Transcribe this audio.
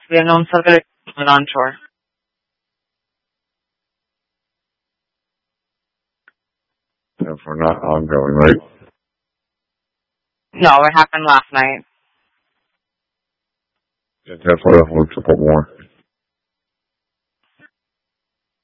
The unknown subject is on shore. If we're not ongoing, right? No, it happened last night. Definitely a couple more.